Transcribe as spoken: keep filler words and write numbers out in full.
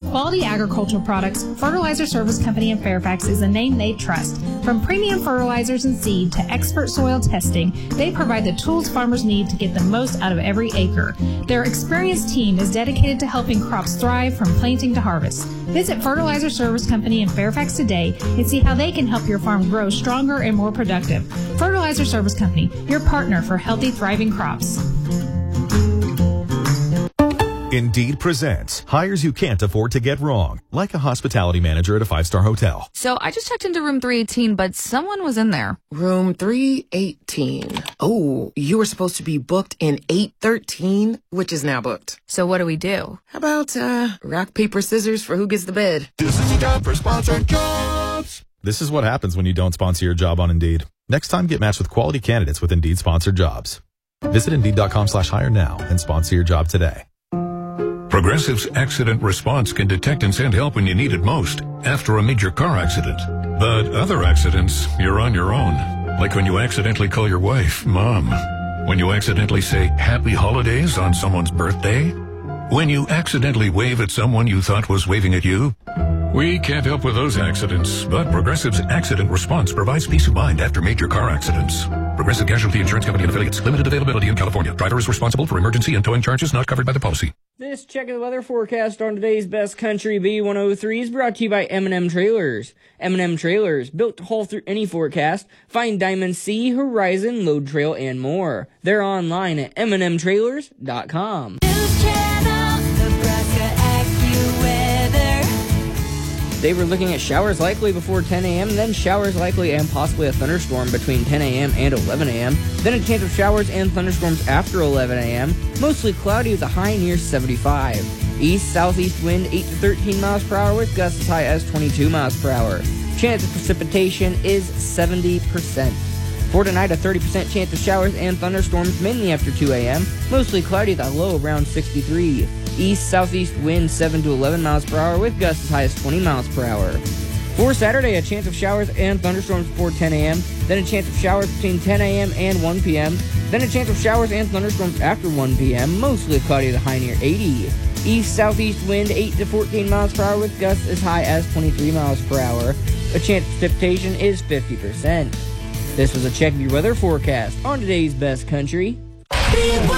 quality agricultural products, Fertilizer Service Company in Fairfax is a name they trust. From premium fertilizers and seed to expert soil testing, they provide the tools farmers need to get the most out of every acre. Their experienced team is dedicated to helping crops thrive from planting to harvest. Visit Fertilizer Service Company in Fairfax today and see how they can help your farm grow stronger and more productive. Fertilizer Service Company, your partner for healthy, thriving crops. Indeed presents hires you can't afford to get wrong, like a hospitality manager at a five-star hotel. So I just checked into room three eighteen, but someone was in there. Room three eighteen. Oh, you were supposed to be booked in eight thirteen, which is now booked. So what do we do? How about uh, rock, paper, scissors for who gets the bed? This is a job for sponsored jobs. This is what happens when you don't sponsor your job on Indeed. Next time, get matched with quality candidates with Indeed sponsored jobs. Visit Indeed.com slash hire now and sponsor your job today. Progressive's accident response can detect and send help when you need it most after a major car accident. But other accidents, you're on your own. Like when you accidentally call your wife Mom. When you accidentally say Happy Holidays on someone's birthday. When you accidentally wave at someone you thought was waving at you. We can't help with those accidents, but Progressive's accident response provides peace of mind after major car accidents. Progressive Casualty Insurance Company and affiliates. Limited availability in California. Driver is responsible for emergency and towing charges not covered by the policy. This check of the weather forecast on today's Best Country B one oh three is brought to you by M and M Trailers. M and M Trailers, built to haul through any forecast. Find Diamond C, Horizon, Load Trail, and more. They're online at m and m trailers dot com. They were looking at showers likely before ten a.m., then showers likely and possibly a thunderstorm between ten a.m. and eleven a.m., then a chance of showers and thunderstorms after eleven a.m., mostly cloudy with a high near seventy-five. East-southeast wind eight to thirteen miles per hour with gusts as high as twenty-two miles per hour. Chance of precipitation is seventy percent. For tonight, a thirty percent chance of showers and thunderstorms mainly after two a.m., mostly cloudy with a low around sixty-three. East-southeast wind seven to eleven miles per hour with gusts as high as twenty miles per hour. For Saturday, a chance of showers and thunderstorms before ten a.m., then a chance of showers between ten a.m. and one p.m., then a chance of showers and thunderstorms after one p.m., mostly cloudy with a high near eighty. East-southeast wind eight to fourteen miles per hour with gusts as high as twenty-three miles per hour. A chance of precipitation is fifty percent. This was a check of your weather forecast on today's Best Country.